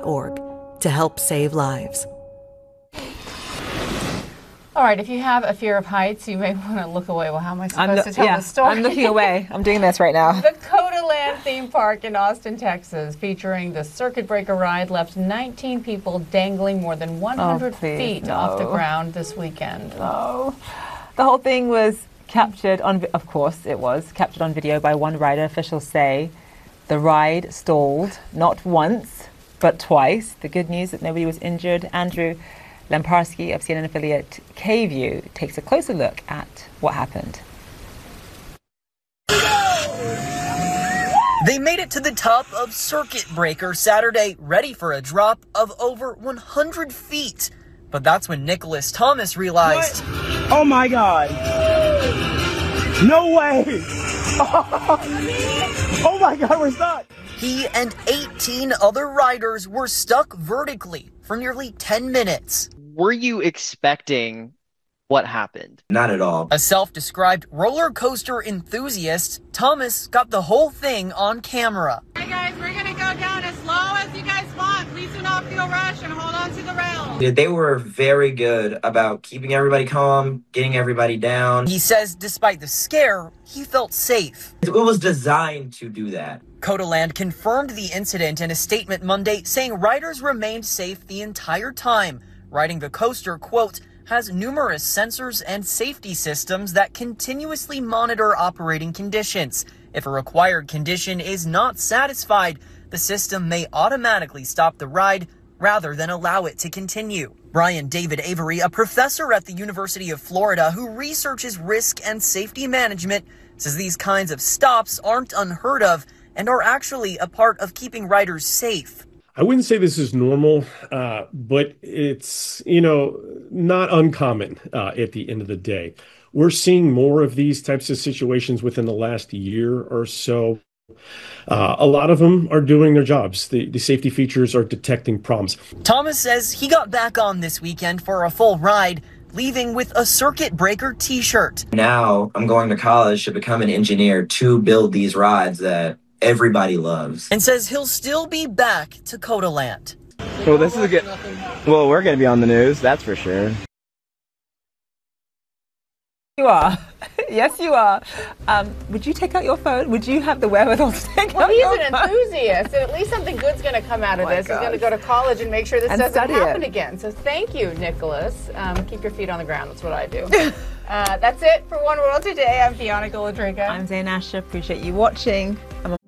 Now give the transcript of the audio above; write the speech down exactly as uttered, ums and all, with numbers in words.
org to help save lives. All right, if you have a fear of heights, you may want to look away. Well, how am I supposed lo- to tell yeah, the story? I'm looking away. I'm doing this right now. The Coda Land theme park in Austin, Texas, featuring the Circuit Breaker ride, left nineteen people dangling more than one hundred Oh, please, feet no. off the ground this weekend. Oh, the whole thing was captured on, of course it was, captured on video by one rider. Officials say the ride stalled not once, but twice. The good news that nobody was injured. Andrew Lamparski of C N N affiliate K-View takes a closer look at what happened. They made it to the top of Circuit Breaker Saturday, ready for a drop of over one hundred feet. But that's when Nicholas Thomas realized... What? Oh my God. No way. Oh my God, we're stuck. He and eighteen other riders were stuck vertically for nearly ten minutes. Were you expecting what happened? Not at all. A self-described roller coaster enthusiast, Thomas got the whole thing on camera. Hey guys, we're gonna go down as low as you guys want. Please do not feel rushed and hold on to the rail. They were very good about keeping everybody calm, getting everybody down. He says despite the scare, he felt safe. It was designed to do that. Coda Land confirmed the incident in a statement Monday, saying riders remained safe the entire time. Riding the coaster, quote, has numerous sensors and safety systems that continuously monitor operating conditions. If a required condition is not satisfied, the system may automatically stop the ride rather than allow it to continue. Brian David Avery, a professor at the University of Florida who researches risk and safety management, says these kinds of stops aren't unheard of and are actually a part of keeping riders safe. I wouldn't say this is normal, uh, but it's, you know, not uncommon uh, at the end of the day. We're seeing more of these types of situations within the last year or so. Uh, a lot of them are doing their jobs. The, the safety features are detecting problems. Thomas says he got back on this weekend for a full ride, leaving with a Circuit Breaker t-shirt. Now I'm going to college to become an engineer to build these rides that everybody loves. And says he'll still be back to Coda Land. Well, this is a good. Well, we're going to be on the news, that's for sure. You are. Yes, you are. Um, would you take out your phone? Would you have the wherewithal to take well, out your phone? Well, he's an enthusiast, and at least something good's going to come out of oh this. gosh. He's going to go to college and make sure this and doesn't happen it. again. So thank you, Nicholas. Um, keep your feet on the ground. That's what I do. uh, that's it for One World Today. I'm Bianca Ladrinka. I'm Zain Asher. Appreciate you watching. I'm